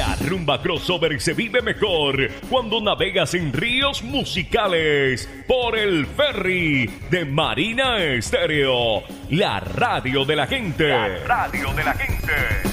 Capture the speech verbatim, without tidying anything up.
La rumba crossover se vive mejor cuando navegas en ríos musicales por el ferry de Marina Estéreo, la radio de la gente. La radio de la gente.